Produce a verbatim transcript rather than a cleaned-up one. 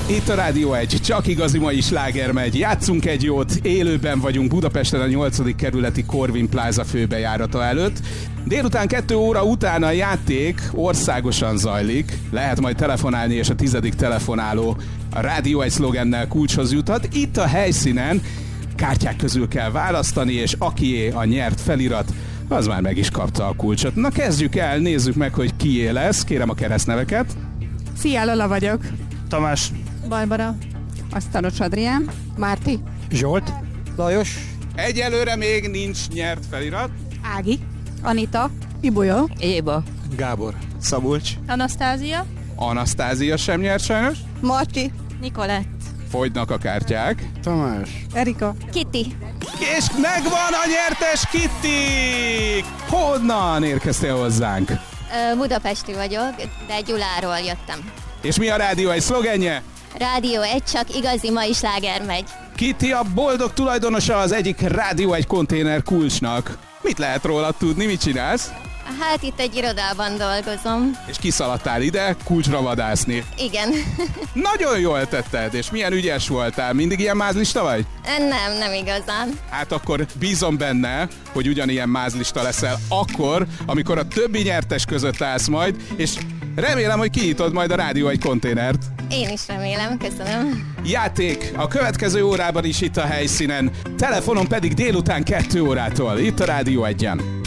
Itt a Rádió egy, csak igazi mai sláger megy. Játszunk egy jót, élőben vagyunk Budapesten a nyolcadik kerületi Corvin Plaza főbejárata előtt. Délután kettő óra után a játék országosan zajlik. Lehet majd telefonálni, és a tizedik telefonáló a Rádió egy szlogennel kulcshoz juthat. Itt a helyszínen kártyák közül kell választani, és akié a nyert felirat, az már meg is kapta a kulcsot. Na kezdjük el, nézzük meg, hogy kié lesz. Kérem a keresztneveket. Szia, Lola vagyok. Tamás. Barbara. Asztalos Adrián. Márti. Zsolt. Lajos. Egyelőre még nincs nyert felirat. Ági. Anita. Ibolya. Éva. Gábor. Szabolcs. Anasztázia. Anasztázia sem nyert sajnos. Marti. Nikolett. Fogynak a kártyák. Tamás. Erika. Kitty. És megvan a nyertes, Kitty! Honnan érkeztél hozzánk? Budapesti vagyok, de Gyuláról jöttem. És mi a Rádió egy szlogenje? Rádió egy, csak igazi mai sláger megy. Kitty a boldog tulajdonosa az egyik Rádió egy konténer kulcsnak. Mit lehet róla tudni, mit csinálsz? Hát itt egy irodában dolgozom. És kiszaladtál ide kulcsra vadászni. Igen. Nagyon jól tetted, és milyen ügyes voltál. Mindig ilyen mázlista vagy? Nem, nem igazán. Hát akkor bízom benne, hogy ugyanilyen mázlista leszel akkor, amikor a többi nyertes között állsz majd, és remélem, hogy kinyitod majd a Rádió egy konténert. Én is remélem, köszönöm. Játék a következő órában is itt a helyszínen, telefonon pedig délután kettő órától, itt a Rádió egyen.